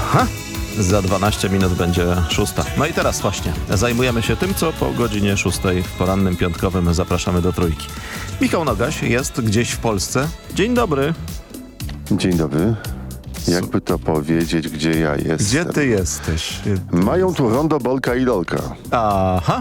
Aha. Za 12 minut będzie 6. No i teraz właśnie zajmujemy się tym, co po godzinie 6 w porannym piątkowym zapraszamy do Trójki. Michał Nogaś jest gdzieś w Polsce. Dzień dobry. Dzień dobry. Jakby to powiedzieć, gdzie ja jestem? Gdzie ty jesteś? Mają tu rondo Bolka i Lolka. Aha.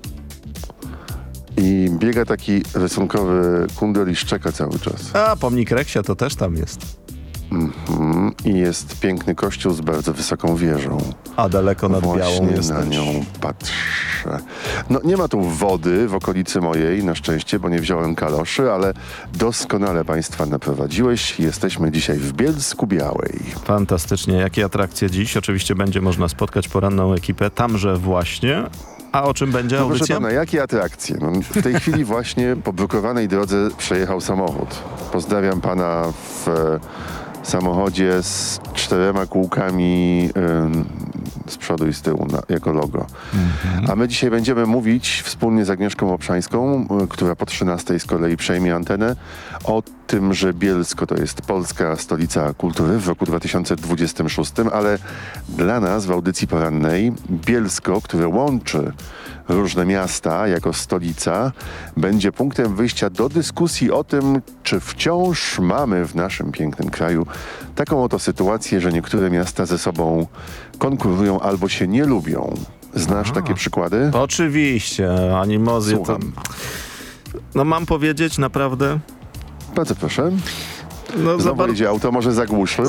I biega taki rysunkowy kundel i szczeka cały czas. A pomnik Reksia to też tam jest. I jest piękny kościół z bardzo wysoką wieżą. A daleko nad Białą Właśnie jesteś. na nią patrzę. No nie ma tu wody w okolicy mojej, na szczęście, bo nie wziąłem kaloszy, ale doskonale państwa naprowadziłeś. Jesteśmy dzisiaj w Bielsku Białej. Fantastycznie. Jakie atrakcje dziś? Oczywiście będzie można spotkać poranną ekipę tamże właśnie. A o czym będzie No proszę audycja? pana, jakie atrakcje? No, w tej chwili właśnie po brukowanej drodze przejechał samochód. Pozdrawiam pana w samochodzie z 4 kółkami z przodu i z tyłu jako logo. A my dzisiaj będziemy mówić wspólnie z Agnieszką Obszańską, która po 13 z kolei przejmie antenę, o tym, że Bielsko to jest polska stolica kultury w roku 2026, ale dla nas w audycji porannej Bielsko, które łączy różne miasta jako stolica, będzie punktem wyjścia do dyskusji o tym, czy wciąż mamy w naszym pięknym kraju taką oto sytuację, że niektóre miasta ze sobą konkurują albo się nie lubią. Znasz takie przykłady? Oczywiście. Animozje to... Słucham. No mam powiedzieć naprawdę... Bardzo proszę. No, Znowu jedzie auto, może zagłuszy.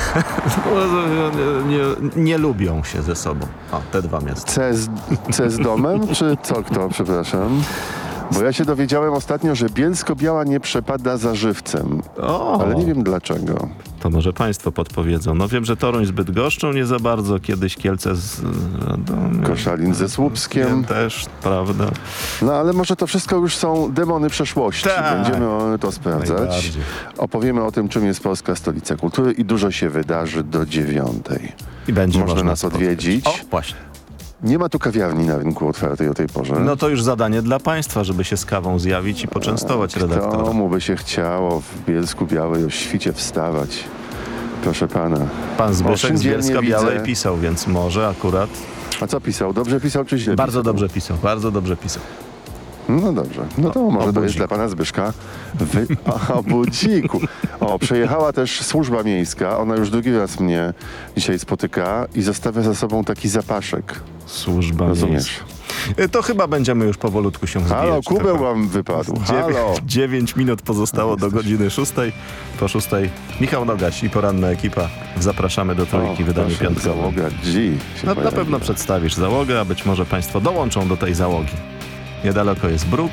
nie lubią się ze sobą. O, te dwa miasta. C z domem, czy co kto, przepraszam? Bo ja się dowiedziałem ostatnio, że Bielsko-Biała nie przepada za żywcem. O, Ale nie wiem dlaczego. to może państwo podpowiedzą. No wiem, że Toruń z Bydgoszczą nie za bardzo, kiedyś Kielce z Radomiem. Koszalin ze Słupskiem. Też, prawda. No ale może to wszystko już są demony przeszłości. Tak. Będziemy to sprawdzać. Najbardziej. Opowiemy o tym, czym jest Polska Stolica Kultury i dużo się wydarzy do 9. I będzie Można nas spotkać. odwiedzić. O, właśnie. Nie ma tu kawiarni na rynku otwartej o tej porze. No to już zadanie dla państwa, żeby się z kawą zjawić i poczęstować redaktora. Komu by się chciało w Bielsku Białej o świcie wstawać? Proszę pana. Pan Zbyszek z dziennie Bielska Białej widzę. pisał, więc może akurat... A co pisał? Dobrze pisał czy źle Bardzo pisał? dobrze pisał, bardzo dobrze pisał. No dobrze. No to może to jest budziku. dla pana Zbyszka. O budziku. O, przejechała też służba miejska. Ona już drugi raz mnie dzisiaj spotyka i zostawia za sobą taki zapaszek. Służba Rozumiesz? miejska. To chyba będziemy już powolutku się zbijać. Halo, kubeł wam wypadł. Halo. 9 minut pozostało do godziny 6. Po 6 Michał Nogaś i poranna ekipa. Zapraszamy do Trójki w wydaniu proszę, piątkowym. załoga G. się Na pojawi. pewno przedstawisz załogę, a być może państwo dołączą do tej załogi. Niedaleko jest bruk.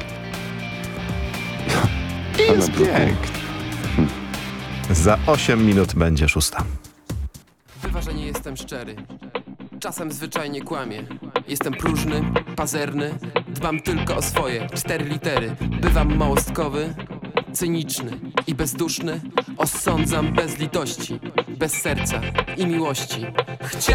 I jest bruku. pięknie. Za 8 minut będzie 6. Bywa, że nie jestem szczery. Czasem zwyczajnie kłamię. Jestem próżny, pazerny. Dbam tylko o swoje 4 litery. Bywam małostkowy, cyniczny i bezduszny. Osądzam bez litości, bez serca i miłości.